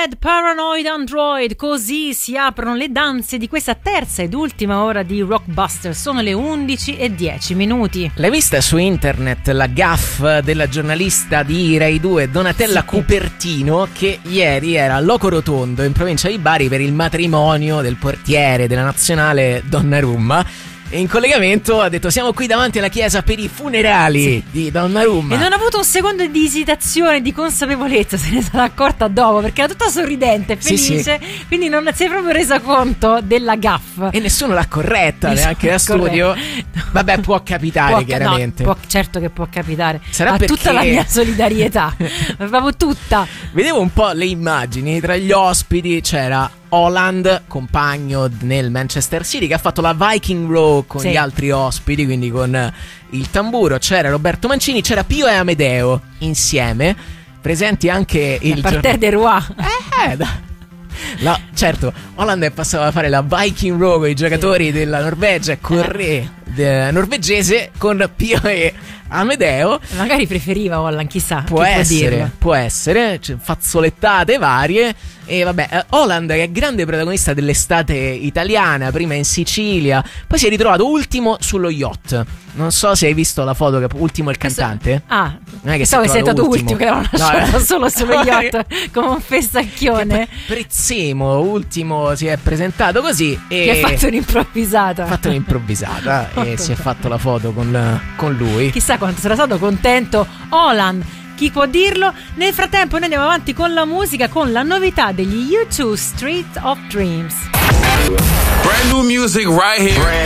Bad Paranoid Android. Così si aprono le danze di questa terza ed ultima ora di Rockbuster. Sono le 11:10. L'hai vista su internet la gaffe della giornalista di Rai 2 Donatella Cupertino, che ieri era a Loco Rotondo in provincia di Bari per il matrimonio del portiere della nazionale Donnarumma, e in collegamento ha detto: siamo qui davanti alla chiesa per i funerali di Donnarumma. E non ha avuto un secondo di esitazione, di consapevolezza, se ne sarà accorta dopo, perché era tutta sorridente, felice, quindi non si è proprio resa conto della gaffa. E nessuno l'ha corretta, neanche da studio. Vabbè, può capitare, chiaramente. Certo che può capitare. Sarà perché... tutta la mia solidarietà, proprio tutta. Vedevo un po' le immagini, tra gli ospiti c'era Haaland, compagno nel Manchester City, che ha fatto la Viking Row con gli altri ospiti, quindi con il tamburo. C'era Roberto Mancini, c'era Pio e Amedeo insieme, presenti anche il Parterre des Rois. Certo, Haaland è passato a fare la Viking Row con i giocatori della Norvegia, norvegese, con Pio e Amedeo. Magari preferiva Haaland, chissà. Può essere, cioè, fazzolettate varie. E vabbè, Haaland che è grande protagonista dell'estate italiana, prima in Sicilia, poi si è ritrovato ultimo sullo yacht. Non so se hai visto la foto, che ultimo il cantante. Non è che sei stato ultimo, che l'hanno lasciato solo sullo yacht come un festacchione. Prezzemo, ultimo, si è presentato così e che ha fatto un'improvvisata. E si è fatto la foto con lui. Chissà quanto sarà stato contento Haaland. Chi può dirlo? Nel frattempo noi andiamo avanti con la musica, con la novità degli U2, Street of Dreams. Brand new music right here.